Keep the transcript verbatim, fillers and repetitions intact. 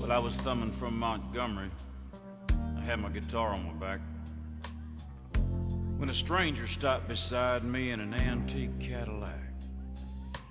Well, I was thumbing from Montgomery. I had my guitar on my back when a stranger stopped beside me in an antique Cadillac.